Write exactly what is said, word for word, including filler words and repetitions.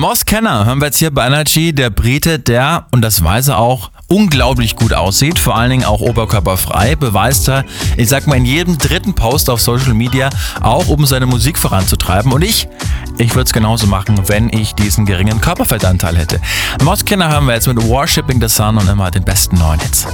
Moss Kenner hören wir jetzt hier bei Energy, der Brite, der, und das weiß er auch, unglaublich gut aussieht, vor allen Dingen auch oberkörperfrei, beweist er, ich sag mal, in jedem dritten Post auf Social Media, auch um seine Musik voranzutreiben. Und ich, ich würde es genauso machen, wenn ich diesen geringen Körperfettanteil hätte. Moss Kenner hören wir jetzt mit Worshipping the Sun und immer den besten neuen Hits.